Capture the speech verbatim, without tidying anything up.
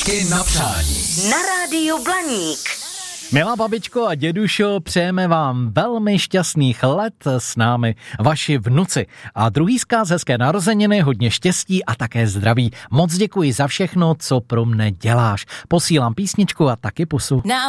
Písničky na přání. Na rádiu Blaník. Milá babičko a dědušo, přejeme vám velmi šťastných let s námi vaši vnuci. A druhý vzkaz, hezké narozeniny, hodně štěstí a také zdraví. Moc děkuji za všechno, co pro mne děláš. Posílám písničku a taky pusu.